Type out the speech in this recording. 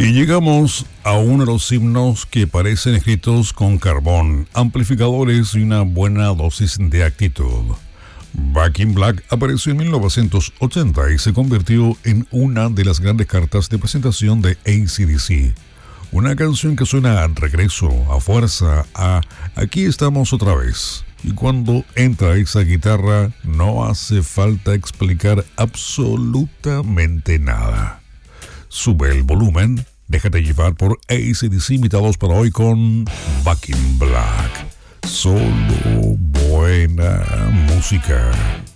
Y llegamos a uno de los himnos que parecen escritos con carbón, amplificadores y una buena dosis de actitud. Back in Black apareció en 1980 y se convirtió en una de las grandes cartas de presentación de AC/DC. Una canción que suena a regreso, a fuerza, a aquí estamos otra vez. Y cuando entra esa guitarra no hace falta explicar absolutamente nada. Sube el volumen, déjate llevar por AC/DC, invitados para hoy con Back in Black. Solo buena música.